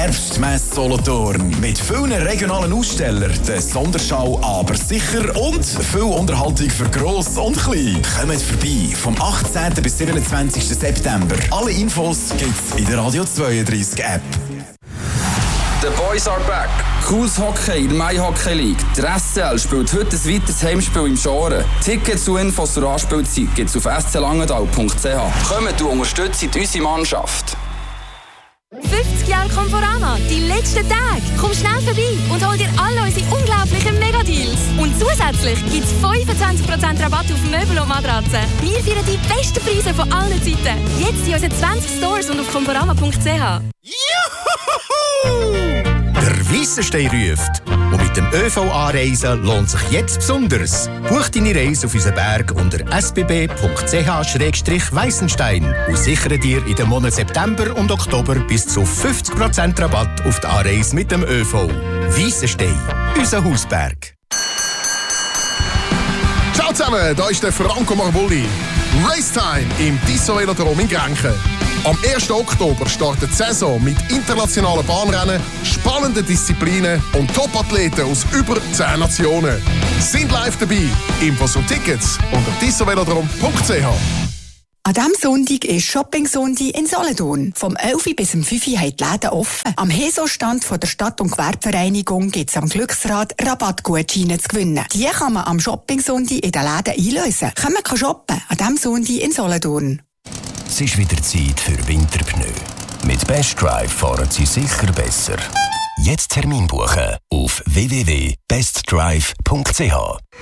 Herbstmesse Solothurn mit vielen regionalen Ausstellern, der Sonderschau aber sicher und viel Unterhaltung für Gross und Klein. Kommt vorbei vom 18. bis 27. September. Alle Infos gibt's in der Radio 32 App. The Boys are back. Cooles Hockey in der Mai Hockey League. Der SCL spielt heute ein weiteres Heimspiel im Schoren. Tickets und Infos zur Anspielzeit gibt's auf sclangendal.ch. Kommt und unterstützt unsere Mannschaft. 50 Jahre Conforama, die letzten Tage. Komm schnell vorbei und hol dir alle unsere unglaublichen Megadeals. Und zusätzlich gibt es 25% Rabatt auf Möbel und Matratzen. Wir feiern die besten Preise von allen Zeiten. Jetzt in unseren 20 Stores und auf conforama.ch. Der Weissenstein ruft. Und mit dem ÖV anreisen lohnt sich jetzt besonders. Buch deine Reise auf unseren Berg unter sbb.ch/weissenstein und sichere dir in den Monaten September und Oktober bis zu 50% Rabatt auf die Anreise mit dem ÖV. Weissenstein, unser Hausberg. Ciao zusammen, da ist der Franco Marbulli. Racetime im Tissot Velodrom in Grenchen. Am 1. Oktober startet die Saison mit internationalen Bahnrennen, spannenden Disziplinen und Top-Athleten aus über 10 Nationen. Sind live dabei. Infos und Tickets unter tissotvelodrom.ch. An diesem Sonntag ist Shopping-Sonntag in Solothurn. Vom 11 bis 5 Uhr haben die Läden offen. Am HESO-Stand von der Stadt- und Gewerbevereinigung gibt es am Glücksrad Rabattgutscheine zu gewinnen. Die kann man am Shopping-Sonntag in den Läden einlösen. Können wir shoppen an diesem Sonntag in Solothurn. Es ist wieder Zeit für Winterpneu. Mit Best Drive fahren Sie sicher besser. Jetzt Termin buchen auf www.bestdrive.ch.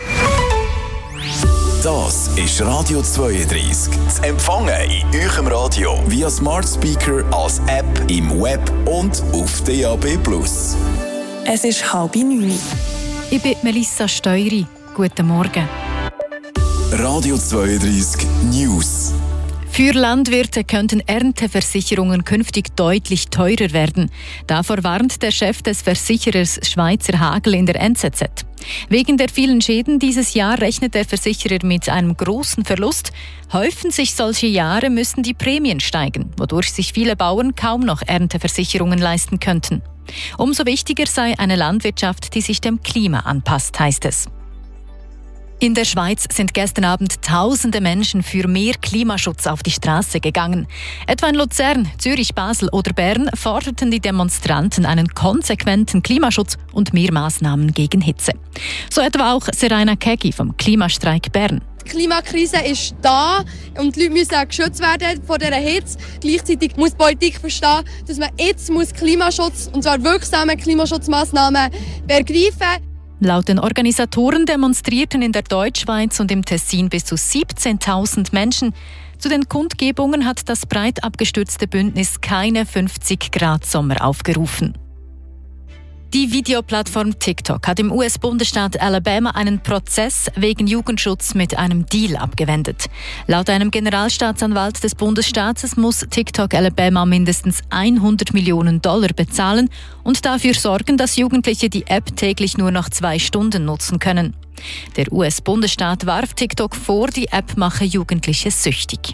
Das ist Radio 32. Zu empfangen in eurem Radio via Smart Speaker, als App, im Web und auf DAB+. Es ist 8:30. Ich bin Melissa Steury. Guten Morgen. Radio 32 News. Für Landwirte könnten Ernteversicherungen künftig deutlich teurer werden. Davor warnt der Chef des Versicherers Schweizer Hagel in der NZZ. Wegen der vielen Schäden dieses Jahr rechnet der Versicherer mit einem großen Verlust. Häufen sich solche Jahre, müssen die Prämien steigen, wodurch sich viele Bauern kaum noch Ernteversicherungen leisten könnten. Umso wichtiger sei eine Landwirtschaft, die sich dem Klima anpasst, heißt es. In der Schweiz sind gestern Abend Tausende Menschen für mehr Klimaschutz auf die Straße gegangen. Etwa in Luzern, Zürich, Basel oder Bern forderten die Demonstranten einen konsequenten Klimaschutz und mehr Massnahmen gegen Hitze. So etwa auch Serena Kegi vom Klimastreik Bern. Die Klimakrise ist da und die Leute müssen geschützt werden vor dieser Hitze. Gleichzeitig muss die Politik verstehen, dass man jetzt Klimaschutz, und zwar wirksame Klimaschutzmaßnahmen, ergreifen muss. Laut den Organisatoren demonstrierten in der Deutschschweiz und im Tessin bis zu 17.000 Menschen. Zu den Kundgebungen hat das breit abgestützte Bündnis keine 50-Grad-Sommer aufgerufen. Die Videoplattform TikTok hat im US-Bundesstaat Alabama einen Prozess wegen Jugendschutz mit einem Deal abgewendet. Laut einem Generalstaatsanwalt des Bundesstaates muss TikTok Alabama mindestens $100 Millionen bezahlen und dafür sorgen, dass Jugendliche die App täglich nur noch 2 Stunden nutzen können. Der US-Bundesstaat warf TikTok vor, die App mache Jugendliche süchtig.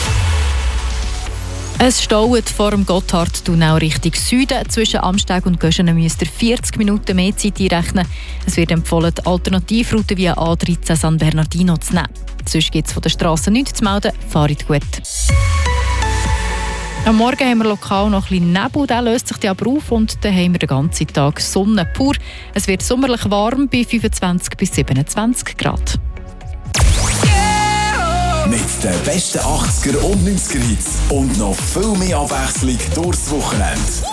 Es staut vor dem Gotthardtunnel Richtung Süden. Zwischen Amsteg und Göschenen müsst ihr 40 Minuten mehr Zeit einrechnen. Es wird empfohlen, die Alternativroute via A13 San Bernardino zu nehmen. Sonst gibt es von der Strasse nichts zu melden. Fahrt gut. Am Morgen haben wir lokal noch ein bisschen Nebel, der löst sich aber auf und dann haben wir den ganzen Tag Sonne pur. Es wird sommerlich warm bei 25 bis 27 Grad. Mit den besten 80er und 90er Hits und noch viel mehr Abwechslung durchs Wochenende.